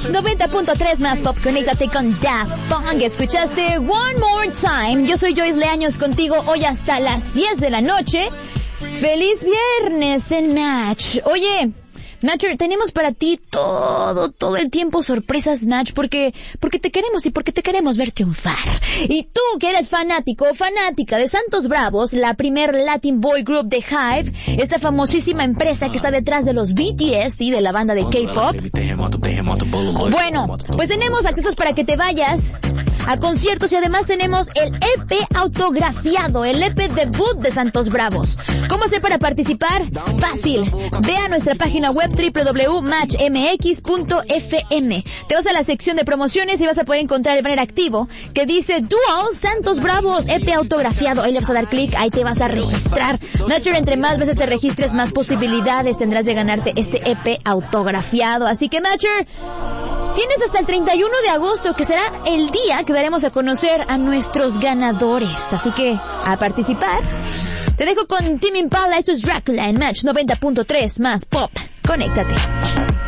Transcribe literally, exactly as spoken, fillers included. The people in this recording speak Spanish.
Match noventa punto tres más Pop. Conéctate con Daft Punk. Escuchaste One More Time. Yo soy Joyce Leaños contigo hoy hasta las diez de la noche. ¡Feliz viernes en Match! Oye, Matcher, tenemos para ti todo, todo el tiempo sorpresas, Match, porque, porque te queremos y porque te queremos ver triunfar. Y tú, que eres fanático o fanática de Santos Bravos, la primer Latin Boy Group de Hive, esta famosísima empresa que está detrás de los B T S y de la banda de K-pop. Bueno, pues tenemos accesos para que te vayas a conciertos y además tenemos el E P autografiado, el E P debut de Santos Bravos. ¿Cómo hacer para participar? Fácil. Ve a nuestra página web doble u doble u doble u punto match m x punto f m. Te vas a la sección de promociones y vas a poder encontrar el banner activo que dice Dual Santos Bravos E P autografiado. Ahí le vas a dar clic, ahí te vas a registrar. Matcher, entre más veces te registres, más posibilidades tendrás de ganarte este E P autografiado. Así que, Matcher, tienes hasta el treinta y uno de agosto, que será el día que daremos a conocer a nuestros ganadores. Así que, a participar. Te dejo con Tame Impala, esto es Dracula en Match noventa punto tres más Pop. Conéctate.